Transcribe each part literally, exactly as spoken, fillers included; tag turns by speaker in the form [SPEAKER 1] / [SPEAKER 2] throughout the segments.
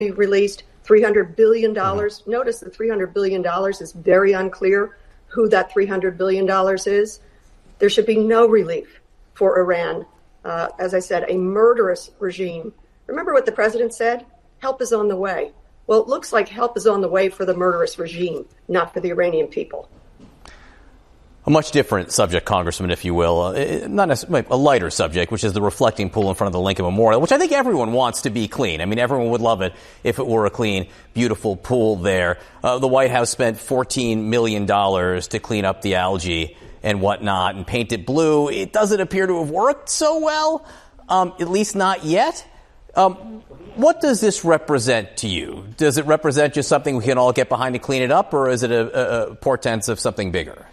[SPEAKER 1] released three hundred billion dollars. Mm-hmm. Notice the three hundred billion dollars is very unclear who that three hundred billion dollars is. There should be no relief for Iran. Uh, as I said, a murderous regime. Remember what the president said? Help is on the way. Well, it looks like help is on the way for the murderous regime, not for the Iranian people.
[SPEAKER 2] A much different subject, Congressman, if you will, uh, not necessarily a lighter subject, which is the reflecting pool in front of the Lincoln Memorial, which I think everyone wants to be clean. I mean, everyone would love it if it were a clean, beautiful pool there. Uh, the White House spent fourteen million dollars to clean up the algae and whatnot and paint it blue. It doesn't appear to have worked so well, um, at least not yet. Um, what does this represent to you? Does it represent just something we can all get behind to clean it up, or is it a, a, a portent of something bigger?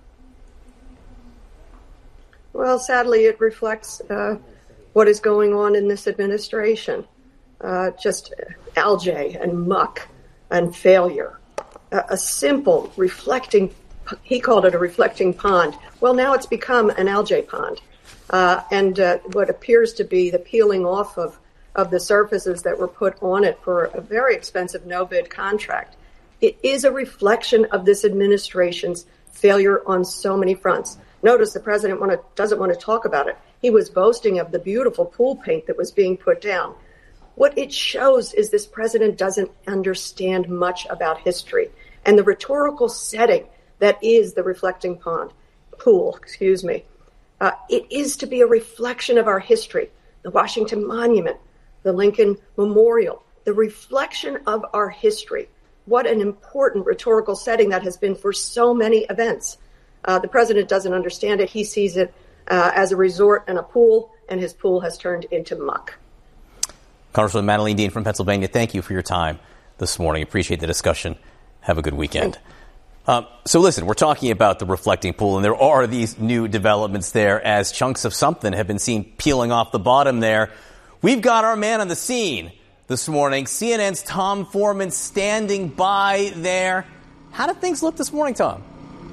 [SPEAKER 1] Well, sadly, it reflects uh, what is going on in this administration. Uh, just algae and muck and failure. Uh, a simple reflecting, he called it a reflecting pond. Well, now it's become an algae pond. Uh, and uh, what appears to be the peeling off of, of the surfaces that were put on it for a very expensive no-bid contract. It is a reflection of this administration's failure on so many fronts. Notice the president want to, doesn't want to talk about it. He was boasting of the beautiful pool paint that was being put down. What it shows is this president doesn't understand much about history and the rhetorical setting that is the reflecting pond, pool, excuse me. Uh, it is to be a reflection of our history, the Washington Monument, the Lincoln Memorial, the reflection of our history. What an important rhetorical setting that has been for so many events. Uh, the president doesn't understand it. He sees it uh, as a resort and a pool, and his pool has turned into muck.
[SPEAKER 2] Congresswoman Madeleine Dean from Pennsylvania, thank you for your time this morning. Appreciate the discussion. Have a good weekend. Um, so listen, we're talking about the reflecting pool, and there are these new developments there as chunks of something have been seen peeling off the bottom there. We've got our man on the scene this morning, C N N's Tom Foreman, standing by there. How did things look this morning, Tom?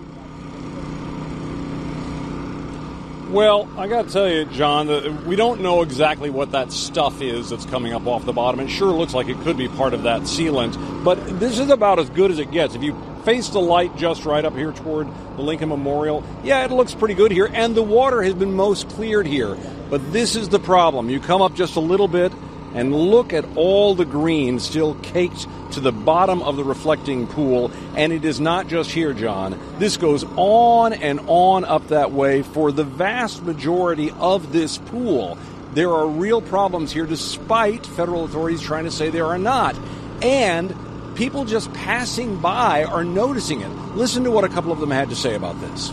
[SPEAKER 3] Well, I got to tell you, John, that we don't know exactly what that stuff is that's coming up off the bottom. It sure looks like it could be part of that sealant, but this is about as good as it gets. If you face the light just right up here toward the Lincoln Memorial, yeah, it looks pretty good here, and the water has been most cleared here. But this is the problem. You come up just a little bit, and look at all the green still caked to the bottom of the reflecting pool. And it is not just here, John. This goes on and on up that way for the vast majority of this pool. There are real problems here, despite federal authorities trying to say there are not. And people just passing by are noticing it. Listen to what a couple of them had to say about this.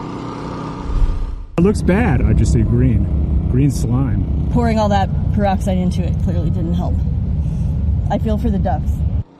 [SPEAKER 4] It looks bad. I just see green. Green slime.
[SPEAKER 5] Pouring all that peroxide into it clearly didn't help. I feel for the ducks.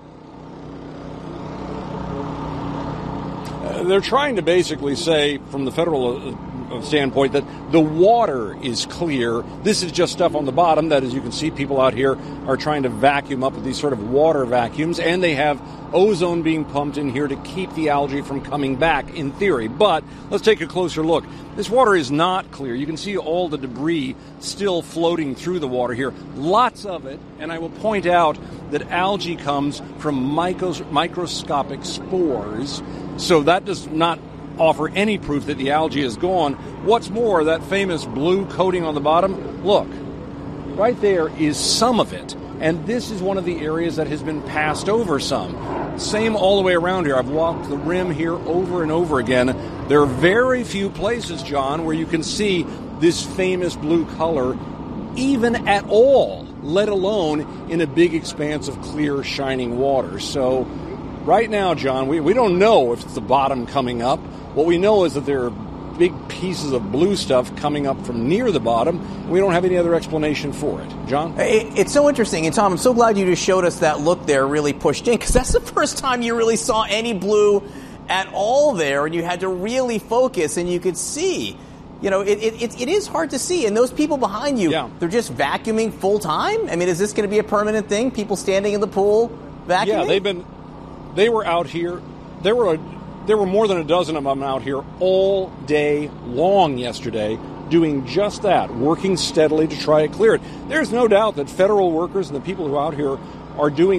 [SPEAKER 3] Uh, they're trying to basically say, from the federal uh, standpoint, that the water is clear. This is just stuff on the bottom that, as you can see, people out here are trying to vacuum up with these sort of water vacuums, and they have ozone being pumped in here to keep the algae from coming back, in theory. But let's take a closer look. This water is not clear. You can see all the debris still floating through the water here. Lots of it. And I will point out that algae comes from micros- microscopic spores. So that does not offer any proof that the algae is gone. What's more, that famous blue coating on the bottom, look, right there is some of it. And this is one of the areas that has been passed over some. Same all the way around here. I've walked the rim here over and over again. There are very few places, John, where you can see this famous blue color even at all, let alone in a big expanse of clear, shining water. So right now, John, we, we don't know if it's the bottom coming up. What we know is that there are big pieces of blue stuff coming up from near the bottom. We don't have any other explanation for it. John?
[SPEAKER 2] It's so interesting. And, Tom, I'm so glad you just showed us that look there really pushed in, because that's the first time you really saw any blue at all there, and you had to really focus, and you could see. You know, it, it, it is hard to see. And those people behind you, yeah. they're just vacuuming full time? I mean, is this going to be a permanent thing? People standing in the pool vacuuming?
[SPEAKER 3] Yeah, they've been, they were out here. There were a There were more than a dozen of them out here all day long yesterday doing just that, working steadily to try to clear it. There's no doubt that federal workers and the people who are out here are doing